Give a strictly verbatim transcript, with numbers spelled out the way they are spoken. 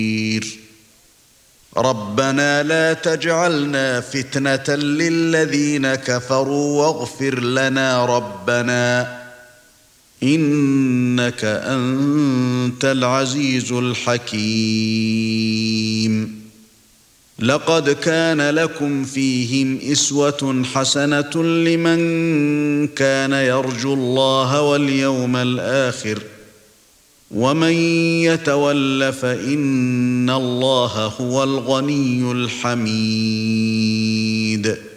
ربنا لا تجعلنا فتنة للذين كفروا واغفر لنا ربنا إنك أنت العزيز الحكيم. لقد كان لكم فيهم أسوة حسنة لمن كان يرجو الله واليوم الآخر ومن يتول فإن الله هو الغني الحميد.